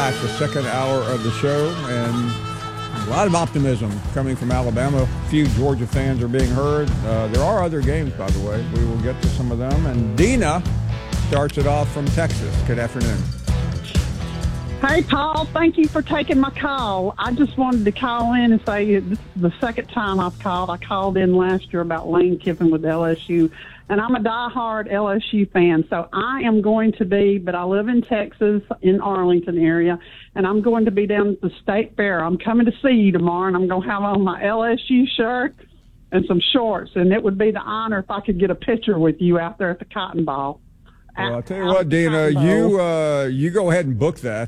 back, the second hour of the show, and a lot of optimism coming from Alabama. A few Georgia fans are being heard. There are other games, by the way. We will get to some of them. And Dina starts it off from Texas. Good afternoon. Hey, Paul, thank you for taking my call. I just wanted to call in and say this is the second time I've called. I called in last year about Lane Kiffin with LSU, and I'm a diehard LSU fan. So I am going to be, but I live in Texas, in Arlington area, and I'm going to be down at the State Fair. I'm coming to see you tomorrow, and I'm going to have on my LSU shirt and some shorts, and it would be the honor if I could get a picture with you out there at the Cotton Bowl. Well, I'll tell you what, Dina, you go ahead and book that.